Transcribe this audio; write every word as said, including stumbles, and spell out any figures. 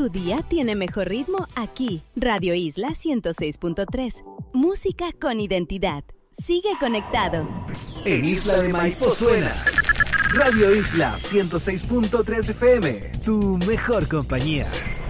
Tu día tiene mejor ritmo aquí. Radio Isla ciento seis punto tres. Música con identidad. Sigue conectado. En Isla de Maipo suena Radio Isla ciento seis punto tres F M, tu mejor compañía.